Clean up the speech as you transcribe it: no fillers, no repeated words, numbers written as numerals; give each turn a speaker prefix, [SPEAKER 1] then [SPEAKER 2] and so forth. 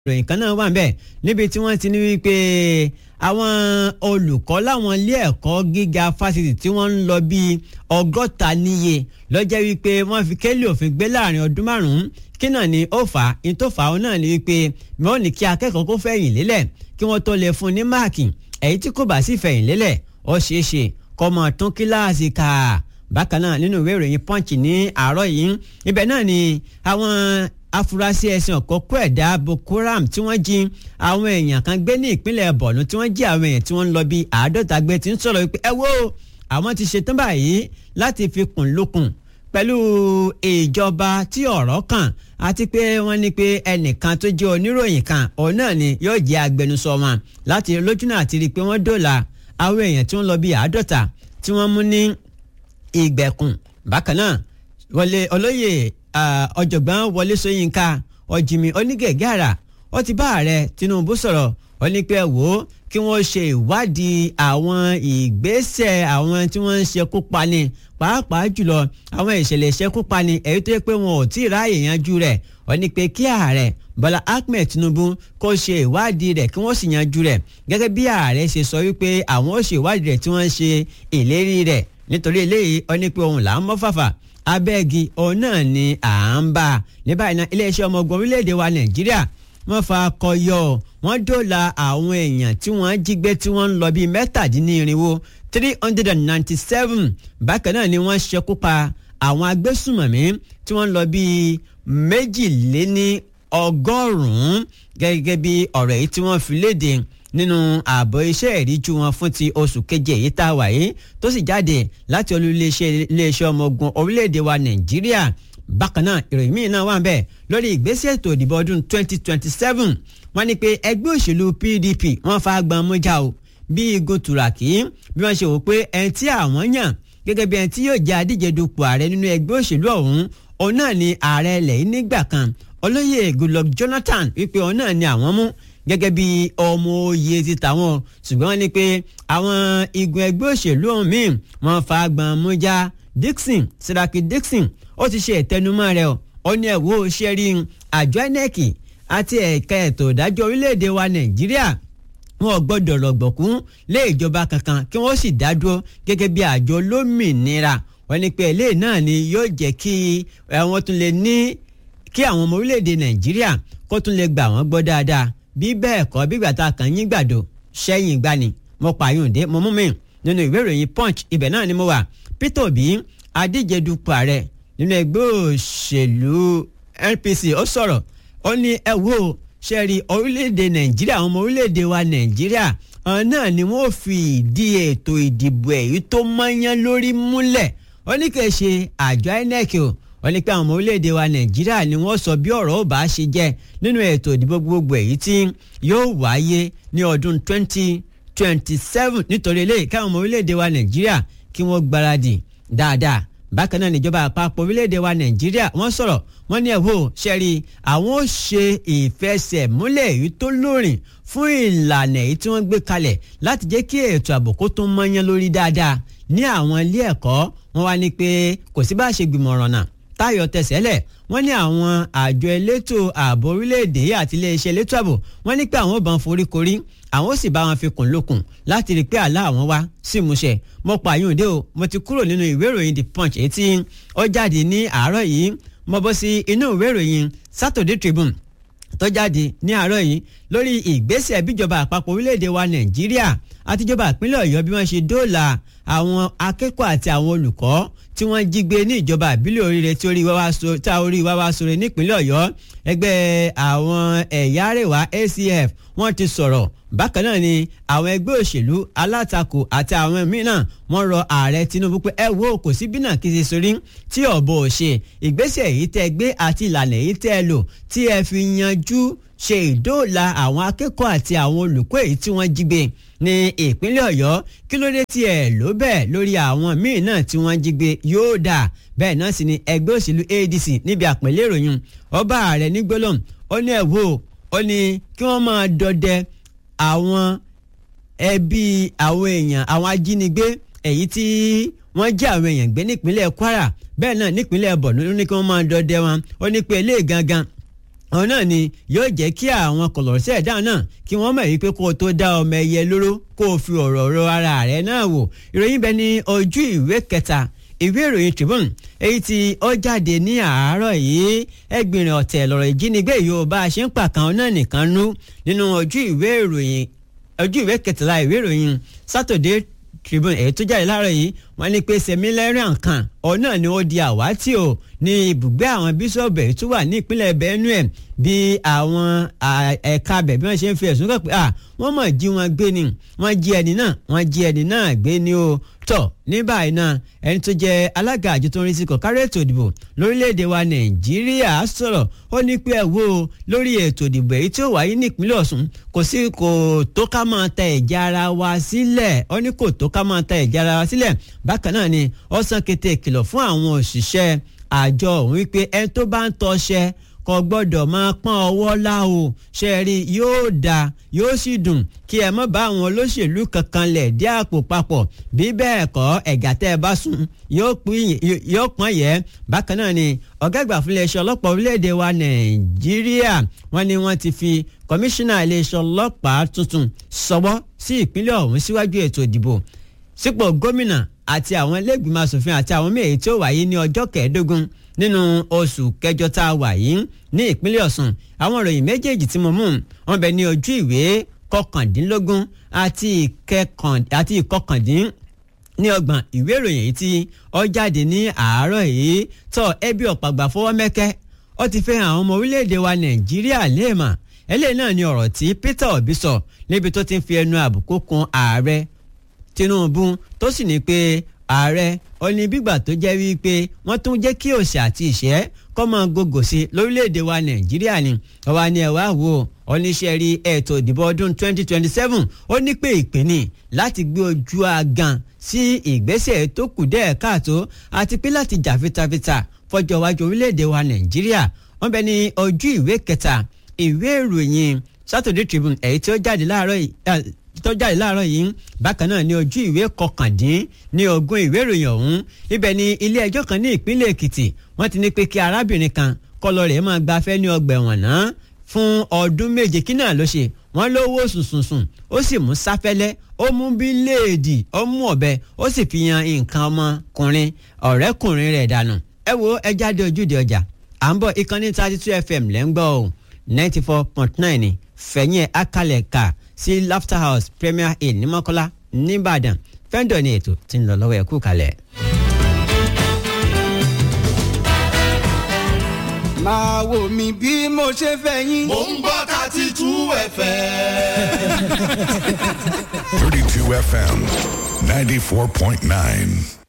[SPEAKER 1] ìròyìn kan náà wà ńbẹ̀ níbi tí wọ́n ti ní wípé àwọn olùkọ́ láwọn ilé ẹ̀kọ́ gíga fásitì tí wọ́n ń lọ bíi 60 níye lọ́jọ́ wípé wọ́n fi kélé òfin gbé láàrin ọdún 5 kí náà ni ó fà á ní tó fà á náà ni wípé wọ́n ní kí akẹ́kọ̀ọ́ kó fẹ̀yìn lélẹ̀ kí wọ́n tó lè fún ní máàkì èyí tí kò bá sì fẹ̀yìn lélẹ̀ ó ṣeé ṣe kó máa tún kíláàsì kà bákan náà nínú ìwé ìròyìn Punch ní àárọ̀ yìí ibẹ̀ náà ni àwọn afurasí ẹ̀sìn ọ̀kọ́kọ́ ẹ̀dá Boko Haram tí wọ́n jí àwọn èèyàn kan gbé ní ìpínlẹ̀ Borno tí wọ́n jí àwọn èèyàn tí wọ́n ń lọ bí 50 gbé tí ń sọ̀rọ̀ wípé ẹ wo àwọn ti ṣetán báyìí láti fi kùn lókun pẹ̀lú ìjọba tí ọ̀rọ̀ kàn àti pé wọ́n ní pé ẹnìkan tó jẹ́ oníròyìn kan òun náà ni yóò jẹ́ agbẹnusọ wọn láti lójú náà àti rí i pé wọ́n dóòlà àwọn èèyàn tí wọ́n lọ bí 50 tí wọ́n mú ní ìgbèkùn bákan náà wọlé olóyè ọ̀jọ̀gbọ́n Wọlé Ṣóyínká Ọ̀jìmì Onígẹ̀gàrà ó ti bá ààrẹ Tinubu sọ̀rọ̀ ó ní pé wò ó kí wọ́n ṣe ìwádìí àwọn ìgbésẹ̀ àwọn tí wọ́n ń ṣekú pani pàápàá jùlọ àwọn ìṣẹ̀lẹ̀ ìṣekú pani èyí tó yẹ pé wọn ò tí ì ráàyè yanjú rẹ̀ ó ní pé kí ààrẹ Bọ́lá Ahmed Tinubu kó ṣe ìwádìí rẹ̀ kí wọ́n sì yanjú rẹ̀ gẹ́gẹ́ bí ààrẹ ṣe sọ wípé àwọn ó ṣe ìwádìí rẹ̀ tí wọ́n ń ṣe ìlérí rẹ̀ nítorí eléyìí ó ní pé òun là ń mọ́ fàfà abẹ́gi òun náà ni à ń bá a ní báyìí náà iléeṣẹ́ ọmọ ogun orílẹ̀-èdè wa Nàìjíríà wọ́n fa akọyọ wọ́n dóòlà àwọn èèyàn tí wọ́n jí gbé tí wọ́n ń lọ bíi 17 397 bákan náà ni wọ́n ṣekú pa àwọn agbésùmọ̀mí tí wọ́n ń lọ bíi 120 gẹ́gẹ́ bí ọ̀rọ̀ yìí tí wọ́n fi léde nínú ààbọ̀ iṣẹ́ ìríjú wọn fún ti oṣù keje èyí tá a wà yìí tó sì jáde láti olú iléeṣẹ́ ọmọ ogun orílẹ̀-èdè wa Nàìjíríà bákan náà ìròyìn míì náà wà ń bẹ̀ lórí ìgbésẹ̀ ètò ìdìbò ọdún 2027 wọ́n ní pé ẹgbẹ́ òṣèlú PDP wọ́n fa agbọn mújà o bí igun tùràkì bí wọ́n ṣe wò pé ẹni tí àwọn yàn gẹ́gẹ́ bí ẹni tí yóò jẹ́ adíje dupò ààrẹ nínú ẹgbẹ́ òṣèlú ọ̀hún òun náà ni ààrẹ ilẹ̀ yìí nígbà kan olóyè Goodluck Jonathan wípé òun náà ni àwọn mú gẹ́gẹ́ bí ọmọ oyè ti tàwọn ṣùgbọ́n wọ́n ní pé àwọn igun ẹgbẹ́ òṣèlú ọ̀hún míì wọ́n fa agbọn mújà Saraki Dixon ó ti ṣe ìtẹnumọ́ rẹ̀ ó ní ẹ̀wọ́ ṣẹ́rí àjọ INEC àti ẹ̀ka ètò ìdájọ́ orílẹ̀-èdè wa Nàìjíríà wọn ò gbọ́dọ̀ rọ̀gbọ̀kún lé ìjọba kankan kí wọ́n sì dádúró gẹ́gẹ́ bí àjọ olómìnira wọ́n ní pé eléyìí náà ni yóò jẹ́ kí wọ́n tún lè ní kí àwọn ọmọ orílẹ̀-èdè Nàìjíríà kó tún lè gbà wọ́n gbọ́ dáadáa bí bẹ́ẹ̀ kọ́ bí gbàtà kan yín gbàdo sẹ́yìn gbani mo pààyàn dé mo mú mi nínú ìwé ìròyìn Punch ibẹ̀ náà ni mo wà Peter Obi adíje dupò ààrẹ nínú ẹgbẹ́ òṣèlú NPC ó sọ̀rọ̀ ó ní ẹ wo ṣẹ́rí orílẹ̀-èdè Nàìjíríà àwọn ọmọ orílẹ̀-èdè wa Nàìjíríà náà ni wọ́n fi ìdí ètò ìdìbò èyí tó mọ́yán lórí múlẹ̀ ó ní kì í ṣe àjọ INEC o wọ́n ní pé àwọn ọmọ orílẹ̀-èdè wa Nàìjíríà ni wọ́n sọ bí ọ̀rọ̀ ó bá ṣe jẹ́ nínú ètò ìdìbò gbogbo èyí tí yóò wáyé ní ọdún 2027 nítorí eléyìí káwọn ọmọ orílẹ̀-èdè wa Nàìjíríà kí wọ́n gbáradì dáadáa bákan náà níjọba àpapọ̀ orílẹ̀-èdè wa Nàìjíríà wọ́n sọ̀rọ̀ wọ́n ní ẹ̀wọ́ ṣẹ́rí àwọn ó ṣe ìfẹsẹ̀múlẹ̀ èyí tó lóòrìn fún ìlànà èyí tí wọ́n gbé kalẹ̀ láti jẹ́ kí ètò ààbò kó tó mọ́yán lórí dáadáa ní àwọn ilé ẹ̀kọ́ wọ́n wá ní pé kò sí bá ṣe gbìmọ̀ràn náà táyọ̀ tẹ̀sẹ̀lẹ̀ wọ́n ní àwọn àjọ elétò ààbò orílẹ̀-èdè àti iléeṣẹ́ elétò ààbò wọ́n ní pé àwọn ò bá ń foríkorí àwọn ó sì bá wọn fi kùn lókun láti rí i pé àlá àwọn wá sí ìmúṣẹ mo pààyàn òde o mo ti kúrò nínú ìwé ìròyìn The Punch èyí tí ó jáde ní àárọ̀ yìí mo bọ́ sí inú ìwé ìròyìn Saturday Tribune tó jáde ní àárọ̀ yìí lórí ìgbésẹ̀ bíjọba àpapọ̀ orílẹ̀-èdè wa Nàìjíríà àtijọba ìpínlẹ̀ Ọ̀yọ́ bí wọ́n ṣe dóòlà àwọn akẹ́kọ̀ọ́ àti àwọn olùkọ́ tí wọ́n jí gbé ní ìjọba ìbílẹ̀ Oríire tí orí wa wá sóre nípínlẹ̀ Ọ̀yọ́ ẹgbẹ́ àwọn ẹ̀yà àrèwá ACF wọ́n ti sọ̀rọ̀ bákan náà ni àwọn ẹgbẹ́ òṣèlú alátakò àti àwọn mìíràn wọ́n rọ ààrẹ Tinubu pé ẹ wo kò sí bínà kí n ṣe sórí tí ọ̀bọ ò ṣe ìgbésẹ̀ èyí tẹ́ gbé àti ìlànà èyí tẹ́ lò tí ẹ fi yanjú ṣe ìdóòlà àwọn akẹ́kọ̀ọ́ àti àwọn olùkọ́ èyí tí wọ́n jí gbé ní ìpínlẹ̀ Ọ̀yọ́ kí ló dé tí ẹ lò bẹ́ẹ̀ lórí àwọn míì náà tí wọ́n jí gbé yóò dà bẹ́ẹ̀ náà sì ni ẹgbẹ́ òṣèlú ADC níbi àpẹẹlẹ ìròyìn ọba ààrẹ ní gbólóhùn ó ní ẹ wo ó ní kí wọ́n máa dọdẹ àwọn ẹbí àwọn èèyàn àwọn ajínigbé èyí tí wọ́n jí àwọn èèyàn gbé nípínlẹ̀ Kwara bẹ́ẹ̀ náà nípínlẹ̀ Borno ó ní kí wọ́n máa dọdẹ wọn ó ní pé eléyìí gangan òun náà ni yóò jẹ́ kí àwọn kọ̀lọ̀sí ẹ̀dá náà kí wọ́n mọ̀ wípé kó o tó dá ọmọ ẹyẹ lóró kó o fi ọ̀rọ̀ ro ara rẹ̀ náà wò. ìròyìn bẹ ní ojú ìwé kẹta ìwé ìròyìn Tribune èyí tí ó jáde ní àárọ̀ yìí. ẹgbìnrin ọ̀tẹ̀ lọ̀rọ̀ ìjínigbé yóò bá a ṣe ń pàkan náà nìkan nú nínú ojú ìwé kẹtàlá ìwé ìròyìn Saturday Tribune èyí tó jáde láàárọ̀ yìí wọ́n ní pé Sẹ̀mílẹ́rìn kan ọ̀nà ni ó di àwátì o ní ibùgbé àwọn bíṣọ̀bù èyí tó wà ní ìpínlẹ̀ Benue bí àwọn ẹ̀ka abẹ̀ bí wọ́n ṣe ń fi ẹ̀sùn kàn pé wọ́n mọ̀ jí wọn gbé ni wọ́n jí ẹni náà gbé ni o tọ̀ ní báyìí náà ẹni tó jẹ́ alága àjọ tó ń rí sí kọ̀kárẹ́ ètò ìdìbò lórílẹ̀‐èdè wa Nàìjíríà sọ̀rọ̀ ó ní pé ẹ wo lórí ètò ìdìbò èyí tí ó wáyé ní ìpínlẹ̀ Ọ̀ṣun kò tó ká máa ta ẹ̀jẹ̀ ara wa sílẹ̀ ó ní kò tó ká máa ta ẹ̀jẹ̀ ara wa sílẹ̀ bákan náà ni ó sàn kété ìkìlọ̀ fún àwọn òṣìṣẹ́ àjọ òun wípé ẹni tó bá ń tọṣẹ kò gbọ́dọ̀ máa pọ́n ọwọ́ lá o ṣe rí yóò dáa yóò sì dùn kí ẹ má bá àwọn olóṣèlú kankan lẹ̀ dí àpò papọ̀ bí bẹ́ẹ̀ kọ́ ẹ̀gà tẹ́ ẹ bá sùn yóò pọ́n yẹ. bákan náà ni ọ̀gá àgbà fún iléeṣẹ́ ọlọ́pàá orílẹ̀-èdè wa Nàìjíríà wọ́n ní wọ́n ti fi kọmíṣánná iléeṣẹ́ ọlọ́pàá tuntun sọwọ́ sí ìpínlẹ̀ ọ̀hún síwájú ètò ìdìbò sípò gómìnà àti àwọn ilé-ìgbìmọ̀ asòfin àti àwọn méjì tí ó wáyé ní ọjọ́ kẹẹ̀ẹ́dógún nínú oṣù kẹjọ tá a wà yìí ní ìpínlẹ̀ Ọ̀ṣun. àwọn ìròyìn méjèèjì tí mo mú wọn bẹ ní ojú ìwé kọkàndínlógún àti ìkọkàndín ní ọgbọ̀n ìwé ìròyìn yìí tí ó jáde ní àárọ̀ yìí tọ́ ẹbí ọ̀pàgbà fọwọ́ mẹ́kẹ́ ó ti fẹ́ hàn àwọn ọmọ orílẹ̀-èdè wa Nàìjíríà léèmà eléyìí náà ni ọ̀rọ̀ tí Peter Obi sọ níbi tó ti ń fi ẹnu àbùkù kan ààrẹ Tinubu tó sì ní pé ààrẹ ó ní bígbà tó jẹ́ wípé wọ́n tún jẹ́ kí òṣì àti ìṣẹ́ kọ́ máa gògò sí lórílẹ̀‐èdè wa Nàìjíríà ni ọba ni ẹ̀ wá wò oníṣẹ́ rí ètò ìdìbò ọdún 2027 ó ní pé ìpínni láti gbé ojú agan sí ìgbésẹ̀ tó kù díẹ̀ káàtó àti pé láti jà fitafita fọjọ́ iwájú orílẹ̀‐èdè wa Nàìjíríà wọ́n bẹ ní ojú ìwé kẹta ìwé ìròyìn Saturday Tribune èyí tí ó jáde láàárọ̀ yìí bákan náà ní ojú ìwé kọkàndínlógún ìwé ìròyìn ọ̀hún ibẹ̀ ni ilé ẹjọ́ kan ní ìpínlẹ̀ Èkìtì wọ́n ti ní pé kí arábìnrin kan kọlọ rẹ̀ máa gbafẹ́ ní ọgbà ẹ̀wọ̀n náà fún ọdún méje kí náà ló ṣe wọ́n lówó sùnsùnsùn ó sì mú sáfẹ́lẹ́ ó mú bíléèdì ó mú ọ̀bẹ ó sì fi yan nǹkan ọmọkùnrin ọ̀rẹ́kùnrin rẹ̀ dànù. ẹ wo ẹ jáde ojúde ọjà à ń bọ̀ ìkànnì 32 FM lẹ́ ń gbọ́ o 94.9 ni fẹ̀yìn akalẹ̀ ká sí Laughter House Premier Inn ní Mọ́kọ́lá nìbàdàn fẹ́ńdọ̀ ní ètò tí ń lọ lọ́wọ́ ẹ̀kú kalẹ̀.
[SPEAKER 2] máa wò mí bí mo ṣe fẹ́ yín.
[SPEAKER 3] mo ń gbọ́ 32 FM.
[SPEAKER 4] 32 FM 94.9.